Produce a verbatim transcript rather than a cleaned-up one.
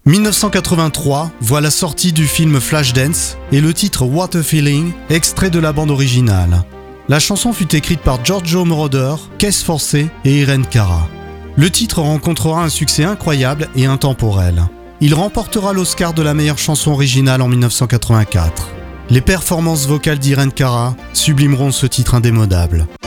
dix-neuf cent quatre-vingt-trois voit la sortie du film Flashdance et le titre What a Feeling, extrait de la bande originale. La chanson fut écrite par Giorgio Moroder, Keith Forsey et Irene Cara. Le titre rencontrera un succès incroyable et intemporel. Il remportera l'Oscar de la meilleure chanson originale en dix-neuf cent quatre-vingt-quatre. Les performances vocales d'Irene Cara sublimeront ce titre indémodable.